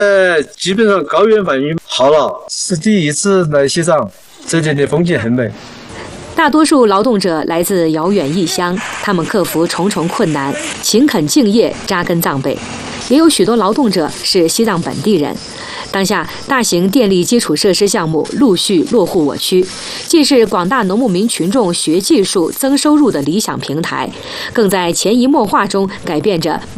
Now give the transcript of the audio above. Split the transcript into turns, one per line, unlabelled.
基本上高原反应好了，是第一次来西藏，这里的风景很美。
大多数劳动者来自遥远异乡，他们克服重重困难，勤恳敬业，扎根藏北。也有许多劳动者是西藏本地人。当下，大型电力基础设施项目陆续落户我区，既是广大农牧民群众学技术、增收入的理想平台，更在潜移默化中改变着